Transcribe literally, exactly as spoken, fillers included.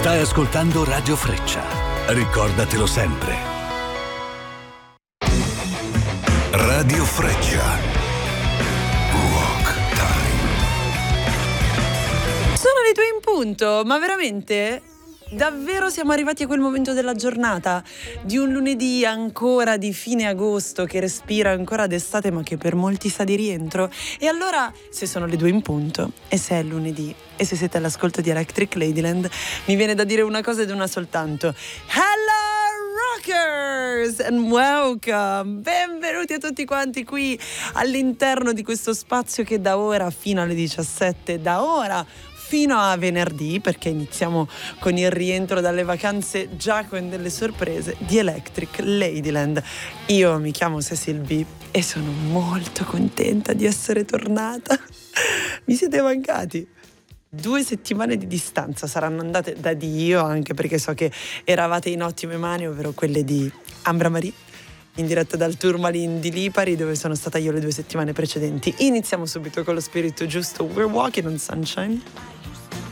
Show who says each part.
Speaker 1: Stai ascoltando Radio Freccia. Ricordatelo sempre. Radio Freccia. Rock Time.
Speaker 2: Sono le due in punto, ma veramente? Davvero siamo arrivati a quel momento della giornata, di un lunedì ancora di fine agosto che respira ancora d'estate ma che per molti sa di rientro. E allora, se sono le due in punto e se è lunedì e se siete all'ascolto di Electric Ladyland, mi viene da dire una cosa ed una soltanto: Hello Rockers and welcome! Benvenuti a tutti quanti qui all'interno di questo spazio che da ora fino alle diciassette, da ora fino a venerdì, perché iniziamo con il rientro dalle vacanze già con delle sorprese, di Electric Ladyland. Io mi chiamo Cecil B e sono molto contenta di essere tornata. Mi siete mancati. Due settimane di distanza saranno andate da Dio, anche perché so che eravate in ottime mani, ovvero quelle di Ambra Marie, in diretta dal Tourmaline di Lipari, dove sono stata io le due settimane precedenti. Iniziamo subito con lo spirito giusto. We're walking on sunshine.